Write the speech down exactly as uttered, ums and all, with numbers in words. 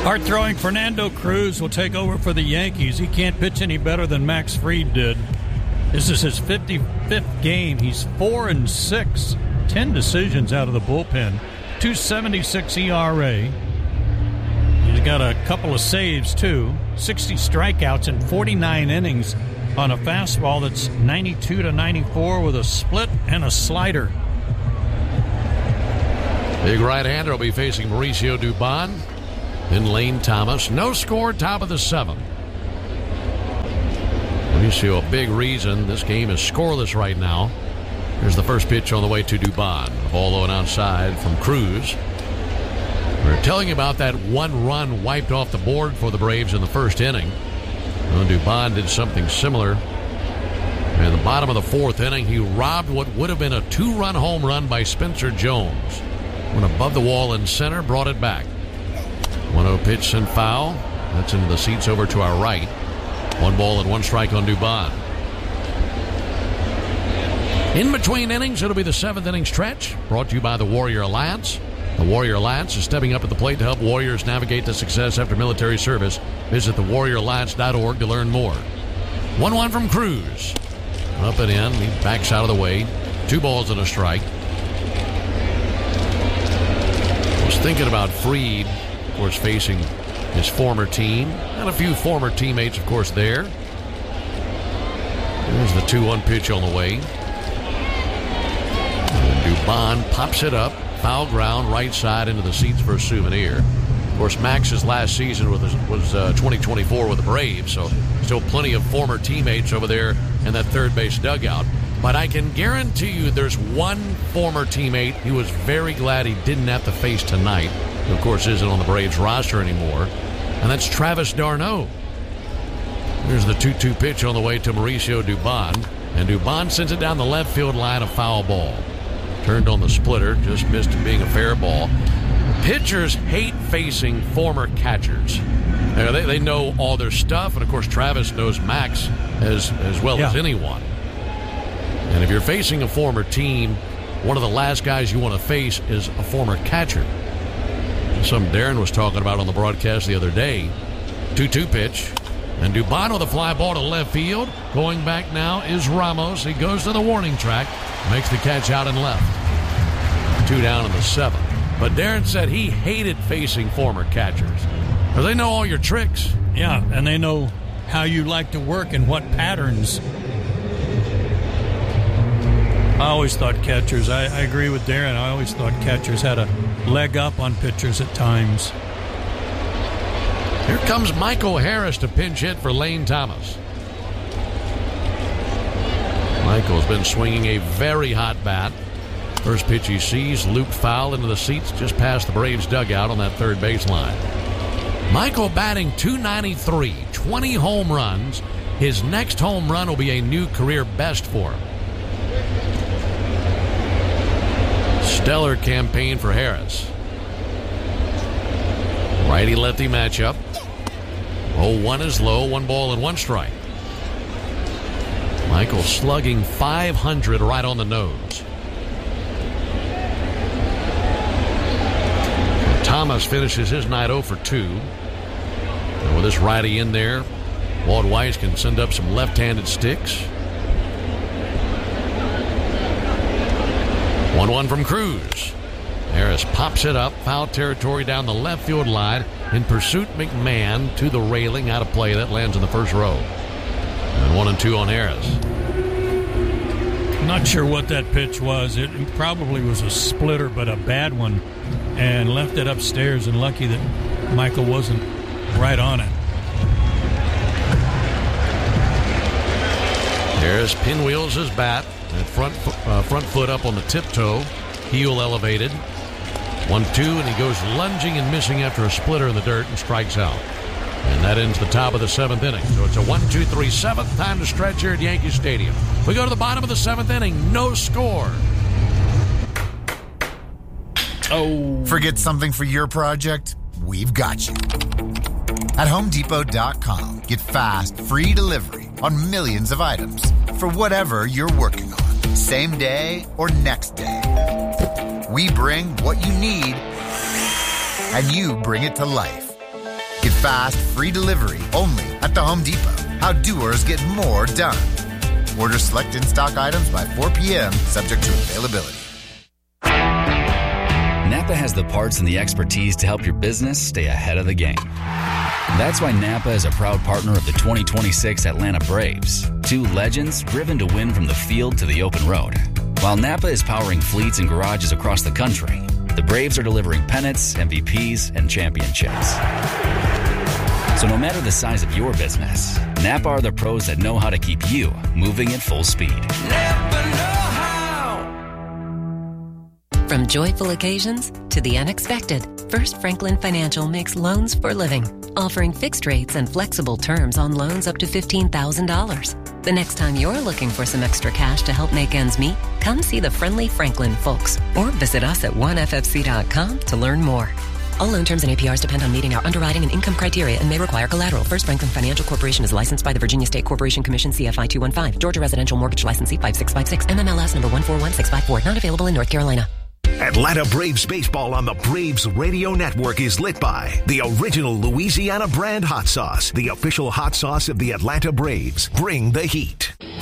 Hard throwing Fernando Cruz will take over for the Yankees. He can't pitch any better than Max Fried did. This is his fifty-fifth game. He's four and six, ten decisions out of the bullpen, two seventy-six E R A. He's got a couple of saves too, sixty strikeouts in forty-nine innings on a fastball that's ninety-two to ninety-four with a split and a slider. Big right-hander will be facing Mauricio Dubon. Then Lane Thomas. No score, top of the seventh. Mauricio, a big reason this game is scoreless right now. Here's the first pitch on the way to Dubon. A ball low and outside from Cruz. We're telling you about that one run wiped off the board for the Braves in the first inning. Well, Dubon did something similar. In the bottom of the fourth inning, he robbed what would have been a two-run home run by Spencer Jones. Went above the wall in center, brought it back. one oh pitch and foul. That's into the seats over to our right. One ball and one strike on Dubon. In between innings, it'll be the seventh inning stretch, brought to you by the Warrior Alliance. The Warrior Alliance is stepping up at the plate to help warriors navigate to success after military service. Visit the warrior alliance dot org to learn more. one one from Cruz. Up and in. He backs out of the way. Two balls and a strike. I was thinking about Fried, of course, facing his former team. And a few former teammates, of course, there. There's the two one pitch on the way. And Dubon pops it up. Foul ground, right side into the seats for a souvenir. Of course, Max's last season was, was uh, twenty twenty-four with the Braves, so still plenty of former teammates over there in that third base dugout. But I can guarantee you there's one former teammate he was very glad he didn't have to face tonight, who, of course, isn't on the Braves roster anymore, and that's Travis d'Arnaud. There's the two two pitch on the way to Mauricio Dubon, and Dubon sends it down the left field line, a foul ball. Turned on the splitter, just missed it being a fair ball. Pitchers hate facing former catchers. Now, they, they know all their stuff, and of course Travis knows Max as, as well yeah. as anyone. And if you're facing a former team, one of the last guys you want to face is a former catcher. Some Darren was talking about on the broadcast the other day. two two pitch. And Dubon with a fly ball to left field. Going back now is Ramos. He goes to the warning track. Makes the catch out and left. Two down in the seventh. But Darren said he hated facing former catchers. Because they know all your tricks. Yeah, and they know how you like to work and what patterns. I always thought catchers, I, I agree with Darren, I always thought catchers had a leg up on pitchers at times. Here comes Michael Harris to pinch hit for Lane Thomas. Michael's been swinging a very hot bat. First pitch he sees, looped foul into the seats just past the Braves dugout on that third baseline. Michael batting two ninety-three, twenty home runs. His next home run will be a new career best for him. Stellar campaign for Harris. Righty-lefty matchup. oh one is low, one ball and one strike. Michael slugging five hundred right on the nose. Thomas finishes his night oh for two. And with this righty in there, Walt Weiss can send up some left-handed sticks. one one from Cruz. Harris pops it up, foul territory down the left field line. In pursuit, McMahon to the railing, out of play. That lands in the first row. And one and two on Harris. Not sure what that pitch was. It probably was a splitter, but a bad one. And left it upstairs, and lucky that Michael wasn't right on it. Harris pinwheels his bat. And front, uh, front foot up on the tiptoe. Heel elevated. one two, and he goes lunging and missing after a splitter in the dirt and strikes out. And that ends the top of the seventh inning. So it's a one two three seventh. Time to stretch here at Yankee Stadium. We go to the bottom of the seventh inning. No score. Oh. Forget something for your project? We've got you. At Home Depot dot com, get fast, free delivery on millions of items for whatever you're working on. Same day or next day. We bring what you need, and you bring it to life. fast, free delivery only at the Home Depot. How doers get more done. Order select in-stock items by four p.m., subject to availability. Napa has the parts and the expertise to help your business stay ahead of the game. That's why Napa is a proud partner of the twenty twenty-six Atlanta Braves, two legends driven to win from the field to the open road. While Napa is powering fleets and garages across the country, the Braves are delivering pennants, M V Ps, and championships. So no matter the size of your business, Napa are the pros that know how to keep you moving at full speed. Napa know how. From joyful occasions to the unexpected, First Franklin Financial makes loans for living, offering fixed rates and flexible terms on loans up to fifteen thousand dollars. The next time you're looking for some extra cash to help make ends meet, come see the friendly Franklin folks or visit us at one f f c dot com to learn more. All loan terms and A P Rs depend on meeting our underwriting and income criteria and may require collateral. First Franklin Financial Corporation is licensed by the Virginia State Corporation Commission, C F I two one five. Georgia Residential Mortgage Licensee five six five six, M M L S number one four one six five four. Not available in North Carolina. Atlanta Braves baseball on the Braves Radio Network is lit by the original Louisiana brand hot sauce, the official hot sauce of the Atlanta Braves. Bring the heat.